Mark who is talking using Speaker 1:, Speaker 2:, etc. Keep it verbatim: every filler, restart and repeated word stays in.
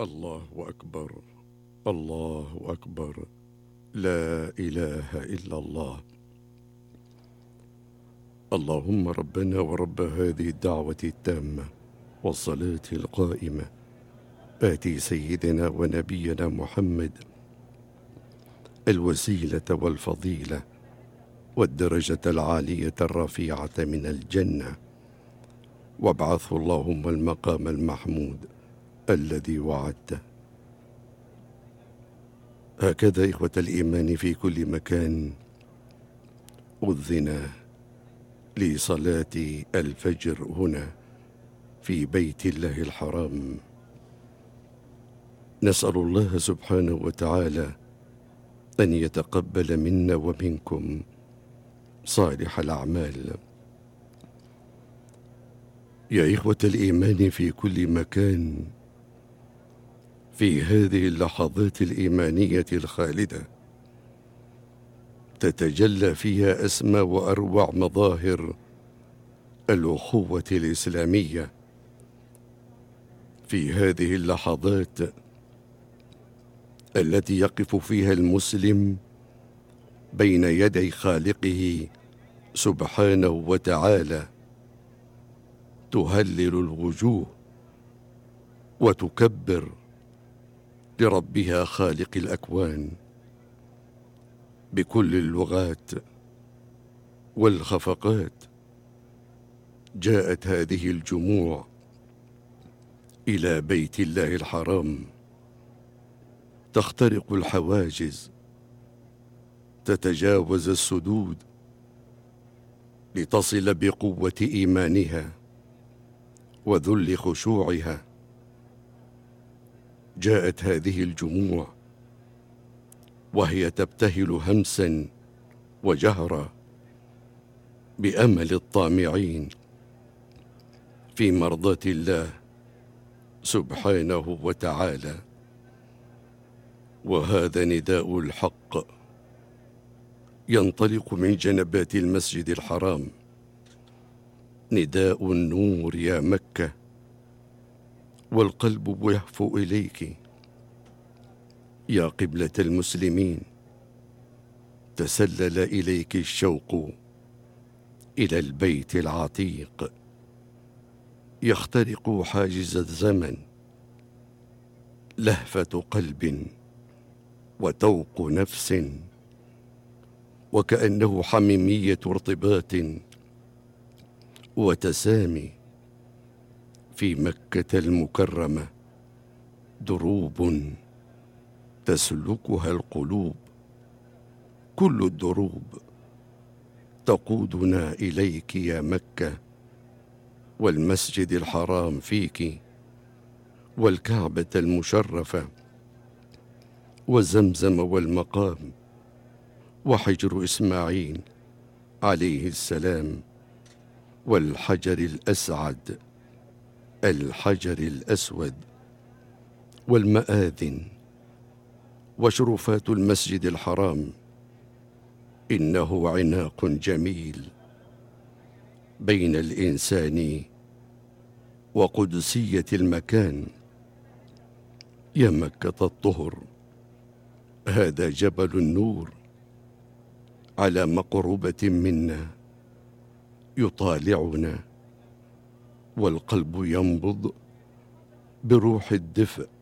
Speaker 1: الله أكبر. الله أكبر. لا إله إلا الله. اللهم ربنا ورب هذه الدعوة التامة والصلاة القائمة، آتي سيدنا ونبينا محمد الوسيلة والفضيلة والدرجة العالية الرفيعة من الجنة، وابعثه اللهم المقام المحمود الذي وعدته. هكذا إخوة الإيمان في كل مكان أذن لصلاة الفجر هنا في بيت الله الحرام. نسأل الله سبحانه وتعالى أن يتقبل منا ومنكم صالح الأعمال. يا إخوة الإيمان في كل مكان، في هذه اللحظات الإيمانية الخالدة تتجلى فيها أسمى وأروع مظاهر الأخوة الإسلامية. في هذه اللحظات التي يقف فيها المسلم بين يدي خالقه سبحانه وتعالى، تهلل الوجوه وتكبر لربها خالق الأكوان بكل اللغات والخفقات. جاءت هذه الجموع إلى بيت الله الحرام تخترق الحواجز، تتجاوز السدود لتصل بقوة إيمانها وذل خشوعها. جاءت هذه الجموع وهي تبتهل همسا وجهرا بأمل الطامعين في مرضاة الله سبحانه وتعالى. وهذا نداء الحق ينطلق من جنبات المسجد الحرام، نداء النور يا مكة، والقلب يهفو إليك يا قبلة المسلمين. تسلل إليك الشوق إلى البيت العتيق، يخترق حاجز الزمن لهفة قلب وتوق نفس، وكأنه حميمية ارتباط وتسامي. في مكة المكرمة دروب تسلكها القلوب، كل الدروب تقودنا إليك يا مكة، والمسجد الحرام فيك، والكعبة المشرفة، وزمزم والمقام، وحجر إسماعيل عليه السلام، والحجر الأسعد الحجر الأسود، والمآذن وشرفات المسجد الحرام. إنه عناق جميل بين الإنسان وقدسية المكان. يا مكة الطهر، هذا جبل النور على مقربة منا يطالعنا، والقلب ينبض بروح الدفء